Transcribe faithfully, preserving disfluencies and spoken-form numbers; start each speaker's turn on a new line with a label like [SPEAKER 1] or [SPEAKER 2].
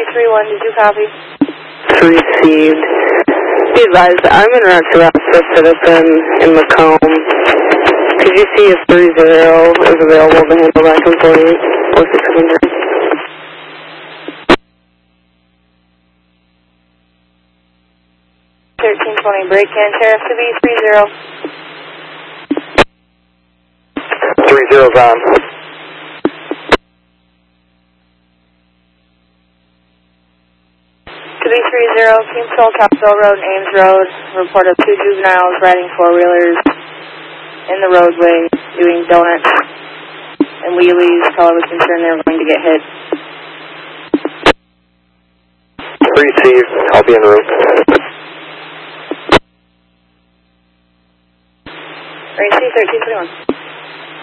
[SPEAKER 1] three one, did you copy?
[SPEAKER 2] Received. Be advised, I'm in route to Rockford Citizen in Macomb. Could you see if three zero is available to handle back and forth four six hundred?
[SPEAKER 1] thirteen twenty, break in, tariff to be three zero.
[SPEAKER 3] three zero's on.
[SPEAKER 1] To be three zero, Team Patrol, Capitol Road and Ames Road, report of two juveniles riding four-wheelers in the roadway, doing donuts and wheelies. Caller was concerned they were going to get hit.
[SPEAKER 3] Received. I'll be en route.
[SPEAKER 1] Received, thirteen twenty-one.